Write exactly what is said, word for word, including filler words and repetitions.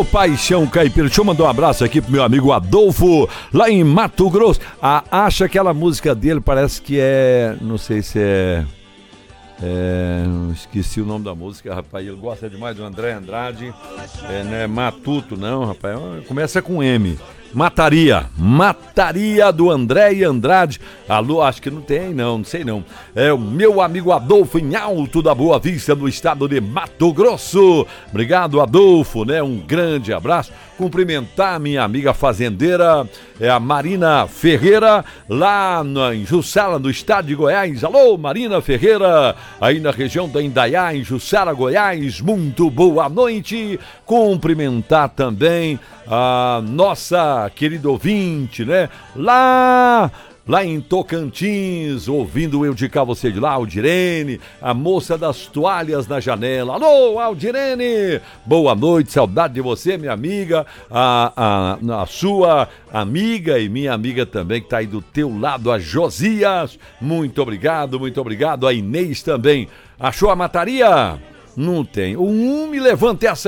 Paixão Caipira. Deixa eu mandar um abraço aqui pro meu amigo Adolfo, lá em Mato Grosso. Ah, acha aquela música dele, parece que é, não sei se é, é esqueci o nome da música, rapaz, ele gosta demais do André Andrade, é, não é Matuto não, rapaz, começa com M. Mataria, Mataria do André e Andrade. Alô, acho que não tem, não, não sei não. É o meu amigo Adolfo em Alto da Boa Vista, no estado de Mato Grosso. Obrigado, Adolfo, né? Um grande abraço. Cumprimentar minha amiga fazendeira, é a Marina Ferreira, lá na, em Jussara, no estado de Goiás. Alô, Marina Ferreira, aí na região da Indaiá, em Jussara, Goiás. Muito boa noite. Cumprimentar também a nossa querida ouvinte, né? Lá, lá em Tocantins, ouvindo eu de cá, você de lá, Aldirene, a moça das toalhas na janela. Alô, Aldirene! Boa noite, saudade de você, minha amiga, a, a, a sua amiga e minha amiga também, que tá aí do teu lado, a Josias. Muito obrigado, muito obrigado. A Inês também. Achou a Mataria? Não tem. O um me levanta essa